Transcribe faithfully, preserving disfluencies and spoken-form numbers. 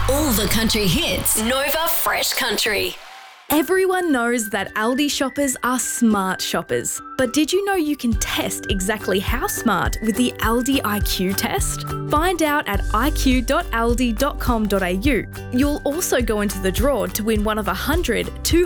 All the country hits. Nova Fresh Country. Everyone knows that Aldi shoppers are smart shoppers. But did you know you can test exactly how smart with the Aldi I Q test? Find out at i q dot aldi dot com dot a u. You'll also go into the draw to win one of one hundred, two